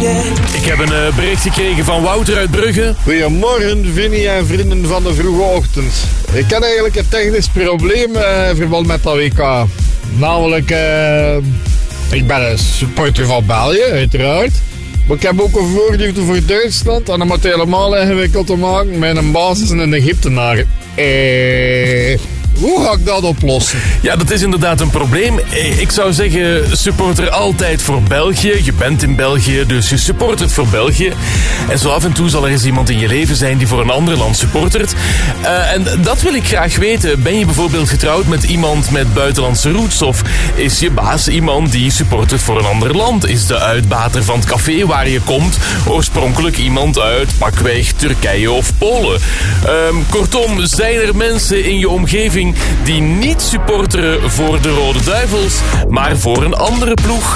Ik heb een bericht gekregen van Wouter uit Brugge. Goedemorgen, Vinnie en vrienden van de vroege ochtend. Ik heb eigenlijk een technisch probleem in verband met dat WK. Namelijk, ik ben een supporter van België, uiteraard. Maar ik heb ook een voorliefde voor Duitsland. En dat moet helemaal ingewikkeld te maken met een basis in een Egyptenaar. Hoe ga ik dat oplossen? Ja, dat is inderdaad een probleem. Ik zou zeggen, supporter altijd voor België. Je bent in België, dus je supportert voor België. En zo af en toe zal er eens iemand in je leven zijn die voor een ander land supportert. En dat wil ik graag weten. Ben je bijvoorbeeld getrouwd met iemand met buitenlandse roots? Of is je baas iemand die supportert voor een ander land? Is de uitbater van het café waar je komt oorspronkelijk iemand uit pakweg Turkije of Polen? Kortom, zijn er mensen in je omgeving die niet supporteren voor de Rode Duivels, maar voor een andere ploeg?